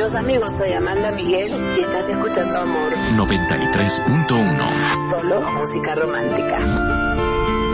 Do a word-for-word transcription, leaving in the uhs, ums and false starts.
Queridos amigos, soy Amanda Miguel y estás escuchando Amor noventa y tres punto uno. Solo música romántica.